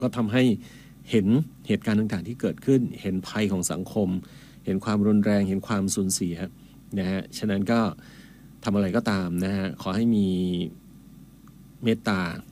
ก็ทำให้เห็นเหตุการณ์ต่างๆที่เกิดขึ้นเห็นภัยของสังคมเห็นความรุนแรงเห็นความสูญเสียนะฮะฉะนั้นก็ทำอะไรก็ตามนะฮะขอให้มีเมตตา